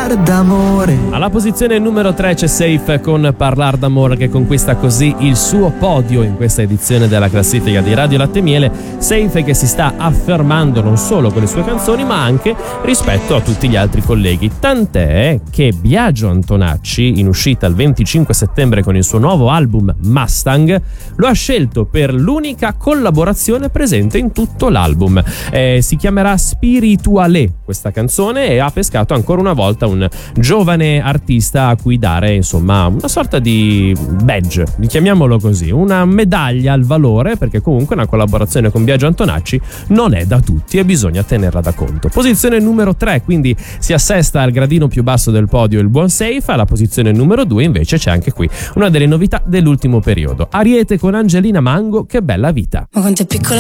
Parlar d'amore. Alla posizione numero 3 c'è Safe con Parlar d'amore, che conquista così il suo podio in questa edizione della classifica di Radio Latte e Miele. Safe che si sta affermando non solo con le sue canzoni ma anche rispetto a tutti gli altri colleghi, tant'è che Biagio Antonacci, in uscita il 25 settembre con il suo nuovo album Mustang, lo ha scelto per l'unica collaborazione presente in tutto l'album. Si chiamerà Spirituale questa canzone e ha pescato ancora una volta un giovane artista a cui dare insomma una sorta di badge, chiamiamolo così, una medaglia al valore, perché comunque una collaborazione con Biagio Antonacci non è da tutti e bisogna tenerla da conto. Posizione numero 3, quindi si assesta al gradino più basso del podio il buon Safe. Alla posizione numero 2 invece c'è anche qui una delle novità dell'ultimo periodo, Ariete con Angelina Mango, Che bella vita. Ma quanto è piccola